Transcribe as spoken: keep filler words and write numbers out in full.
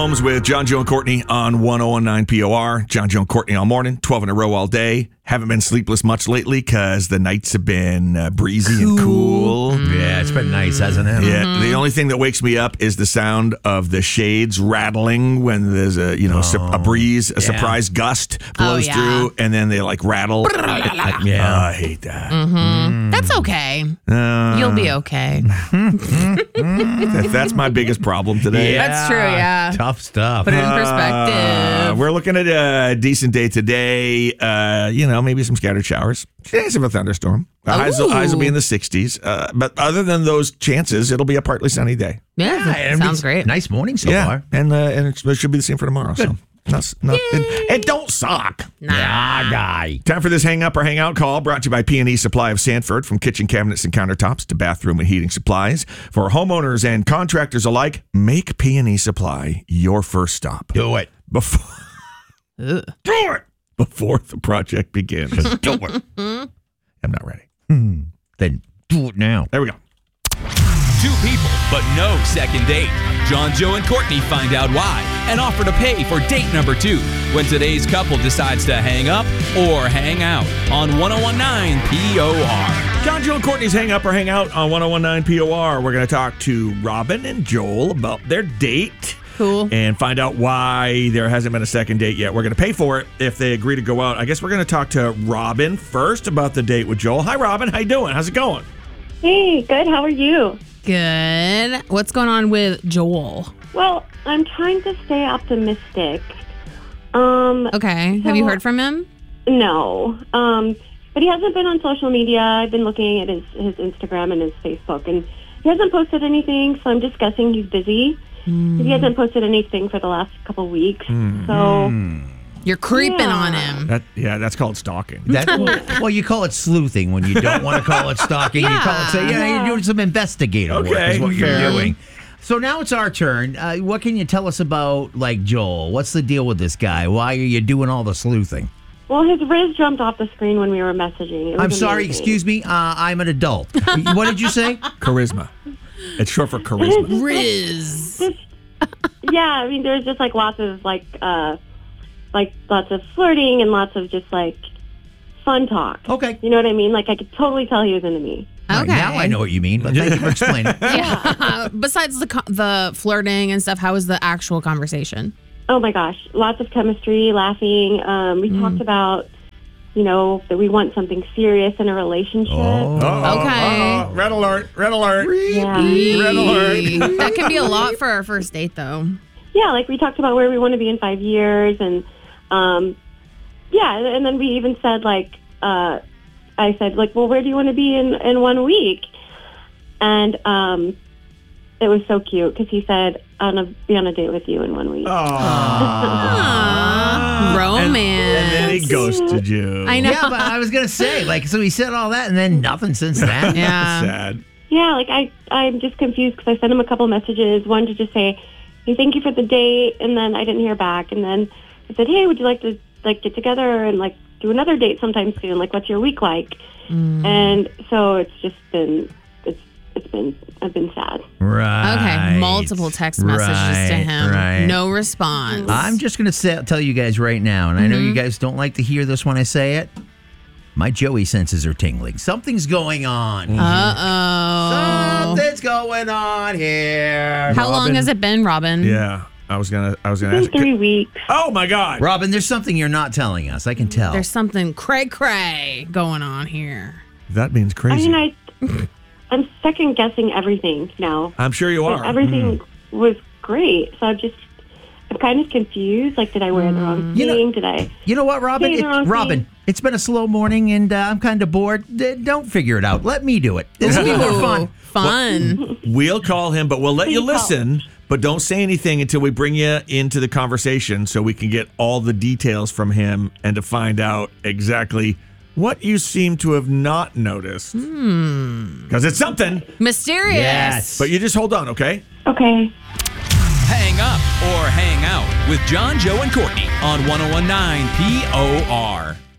Homes with John, Joe, and Courtney on one oh one nine P O R. John, Joe, and Courtney all morning, twelve in a row all day. Haven't been sleepless much lately because the nights have been uh, breezy cool. and cool. Mm. Yeah, it's been nice, hasn't it? Yeah. Mm-hmm. The only thing that wakes me up is the sound of the shades rattling when there's a you know oh, su- a breeze, a yeah. surprise gust blows oh, yeah. through, and then they like rattle. yeah, oh, I hate that. Mm-hmm. Mm. That's okay. Uh, You'll be okay. that, that's my biggest problem today. Yeah. That's true. Yeah, tough stuff. Put it in perspective. Uh, we're looking at a decent day today. Uh, you know, maybe some scattered showers. Chance of a thunderstorm. The highs, highs will be in the sixties. Uh, but other than those chances, it'll be a partly sunny day. Yeah, yeah sounds great. Nice morning so yeah. far. And, uh, and it should be the same for tomorrow. Good. So. Not, not, it, it don't suck. Nah. nah, guy. Time for this hang up or hang out call brought to you by P and E Supply of Sanford. From kitchen cabinets and countertops to bathroom and heating supplies. For homeowners and contractors alike, make P and E Supply your first stop. Do it. Before, do it. Before the project begins. Do it. I'm not ready. Hmm. Then do it now. There we go. Two people, but no second date. John, Joe, and Courtney find out why and offer to pay for date number two when today's couple decides to hang up or hang out on one oh one nine P O R. John, Joe, and Courtney's Hang Up or Hang Out on one oh one nine P O R. We're going to talk to Robin and Joel about their date. Cool. And find out why there hasn't been a second date yet. We're going to pay for it if they agree to go out. I guess we're going to talk to Robin first about the date with Joel. Hi, Robin. How you doing? How's it going? Hey, good. How are you? Good. What's going on with Joel? Well, I'm trying to stay optimistic. Um, okay. So, have you heard from him? No. Um, but he hasn't been on social media. I've been looking at his, his Instagram and his Facebook, and he hasn't posted anything, so I'm just guessing he's busy. Mm. He hasn't posted anything for the last couple weeks. Mm. So... You're creeping yeah. on him. That, yeah, that's called stalking. That, well, you call it sleuthing when you don't want to call it stalking. yeah. You call it, say, yeah, yeah, you're doing some investigative okay, work is what fair. you're doing. So now it's our turn. Uh, what can you tell us about, like, Joel? What's the deal with this guy? Why are you doing all the sleuthing? Well, his Riz jumped off the screen when we were messaging. I'm sorry, excuse me. Uh, I'm an adult. What did you say? Charisma. It's short for charisma. Riz. Just, yeah, I mean, there's just, like, lots of, like... Uh, like lots of flirting and lots of just like fun talk. Okay. You know what I mean? Like I could totally tell he was into me. Okay. Right, now I know what you mean, but thank you for explaining. Yeah. Besides the co- the flirting and stuff, how was the actual conversation? Oh my gosh, lots of chemistry, laughing. Um, we mm. talked about, you know, that we want something serious in a relationship. Oh. Uh-oh, okay. uh-oh. Red alert. Red alert. Yeah. Red alert. That can be a lot for our first date, though. Yeah, like we talked about where we want to be in five years, and um, yeah, and then we even said like, uh, I said like, well, where do you want to be in, in one week? And um, it was so cute because he said, I want to be on a date with you in one week. Aww. Romance. And, and then he ghosted you. I know. Yeah, but I was gonna say like, so he said all that and then nothing since then. Yeah, sad. Yeah, like I, I'm just confused because I sent him a couple messages. One to just say, hey, thank you for the date, and then I didn't hear back. And then I said, hey, would you like to like get together and like do another date sometime soon? Like, what's your week like? Mm. And so it's just been it's it's been I've been sad. Right. Okay. Multiple text messages right, to him. Right. No response. I'm just gonna say, tell you guys right now, and I know Mm-hmm. you guys don't like to hear this when I say it. My Joey senses are tingling. Something's going on. Mm-hmm. Uh oh. Something's going on here. How long has it been, Robin? Yeah, I was gonna. I was gonna It's ask. been three weeks. Oh my God, Robin, there's something you're not telling us. I can tell. There's something cray cray going on here. that means I crazy. mean, I I'm second guessing everything now. I'm sure you are. Everything mm. was great, so I'm just I'm kind of confused. Like, did I wear the wrong You know- thing? Did I? You know what, Robin? Say the It- wrong Robin, thing. it's been a slow morning and uh, I'm kind of bored. D- don't figure it out. Let me do it. This will be more Ooh, fun. Fun. We'll call him, but we'll let you Please call. listen. But don't say anything until we bring you into the conversation so we can get all the details from him and to find out exactly what you seem to have not noticed. Because it's something. Mysterious. Yes. But you just hold on, okay? Okay. Hang up or hang out with John, Joe, and Courtney on one oh one nine P O R.